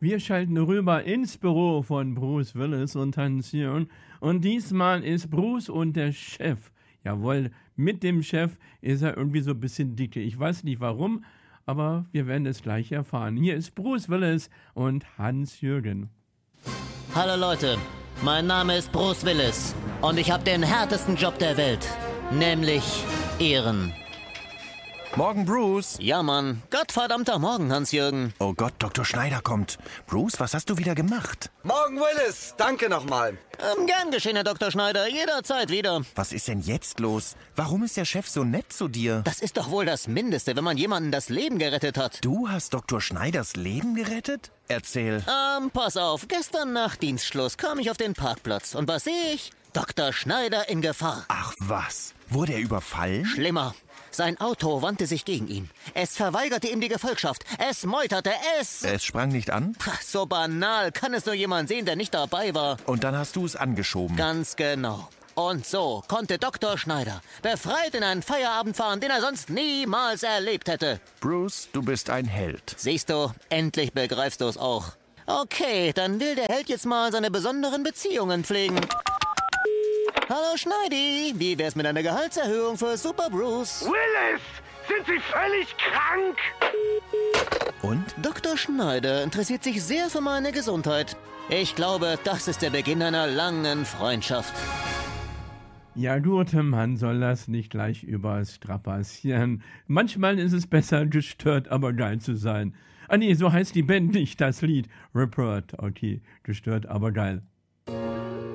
Wir schalten rüber ins Büro von Bruce Willis und Hans-Jürgen. Und diesmal ist Bruce und der Chef. Jawohl, mit dem Chef ist er irgendwie so ein bisschen dicke. Ich weiß nicht warum, aber wir werden es gleich erfahren. Hier ist Bruce Willis und Hans-Jürgen. Hallo Leute, mein Name ist Bruce Willis und ich habe den härtesten Job der Welt, nämlich Ehren. Morgen, Bruce. Ja, Mann. Gottverdammter Morgen, Hans-Jürgen. Oh Gott, Dr. Schneider kommt. Bruce, was hast du wieder gemacht? Morgen, Willis. Danke nochmal. Gern geschehen, Herr Dr. Schneider. Jederzeit wieder. Was ist denn jetzt los? Warum ist der Chef so nett zu dir? Das ist doch wohl das Mindeste, wenn man jemandem das Leben gerettet hat. Du hast Dr. Schneiders Leben gerettet? Erzähl. Pass auf. Gestern nach Dienstschluss kam ich auf den Parkplatz. Und was sehe ich? Dr. Schneider in Gefahr. Ach was? Wurde er überfallen? Schlimmer. Sein Auto wandte sich gegen ihn. Es verweigerte ihm die Gefolgschaft. Es meuterte, Es sprang nicht an? So banal. Kann es nur jemand sehen, der nicht dabei war? Und dann hast du es angeschoben. Ganz genau. Und so konnte Dr. Schneider befreit in einen Feierabend fahren, den er sonst niemals erlebt hätte. Bruce, du bist ein Held. Siehst du, endlich begreifst du es auch. Okay, dann will der Held jetzt mal seine besonderen Beziehungen pflegen. Hallo Schneidi, wie wär's mit einer Gehaltserhöhung für Super Bruce? Willis, sind Sie völlig krank? Und? Dr. Schneider interessiert sich sehr für meine Gesundheit. Ich glaube, das ist der Beginn einer langen Freundschaft. Ja gut, man soll das nicht gleich überstrapazieren. Manchmal ist es besser, gestört, aber geil zu sein. Ah nee, so heißt die Band nicht, das Lied. Report, okay, gestört, aber geil.